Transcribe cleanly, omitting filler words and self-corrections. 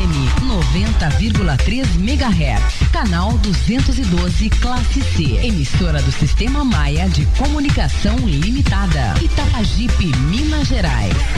FM 90,3 MHz, canal 212, classe C, emissora do Sistema Maia de Comunicação Limitada, Itapajipe, Minas Gerais.